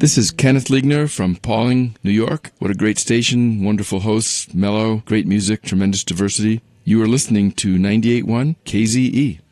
This is Kenneth Ligner from Pawling, New York. What a great station, wonderful hosts, mellow, great music, tremendous diversity. You are listening to 98.1 KZE.